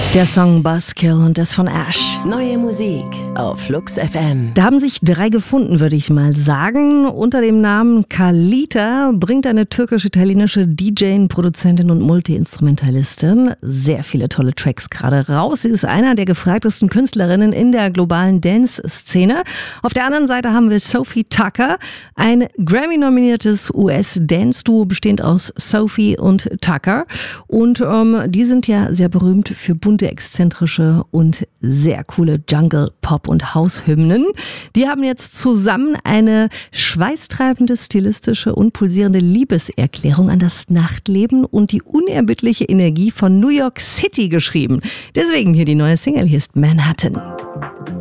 Der Song Buzzkill und das von Ash. Neue Musik auf Flux FM. Da haben sich 3 gefunden, würde ich mal sagen. Unter dem Namen Kalita bringt eine türkisch-italienische DJ, Produzentin und Multi-Instrumentalistin sehr viele tolle Tracks gerade raus. Sie ist einer der gefragtesten Künstlerinnen in der globalen Dance-Szene. Auf der anderen Seite haben wir Sophie Tucker, ein Grammy-nominiertes US-Dance-Duo bestehend aus Sophie und Tucker. Und die sind ja sehr berühmt für bunte, exzentrische und sehr coole Jungle, Pop und House-Hymnen. Die haben jetzt zusammen eine schweißtreibende, stilistische und pulsierende Liebeserklärung an das Nachtleben und die unerbittliche Energie von New York City geschrieben. Deswegen hier die neue Single, hier ist Manhattan.